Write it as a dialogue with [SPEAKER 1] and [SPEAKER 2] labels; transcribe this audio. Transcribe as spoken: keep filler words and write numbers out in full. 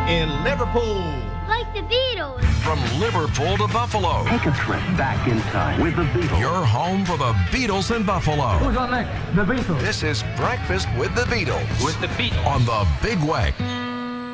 [SPEAKER 1] in Liverpool.
[SPEAKER 2] Like the Beatles.
[SPEAKER 3] From Liverpool to Buffalo.
[SPEAKER 4] Take a trip back in time with the Beatles.
[SPEAKER 3] You're home for the Beatles in Buffalo.
[SPEAKER 5] Who's on next? The Beatles.
[SPEAKER 3] This is Breakfast with the Beatles.
[SPEAKER 6] With the Beatles.
[SPEAKER 3] On the Big Way.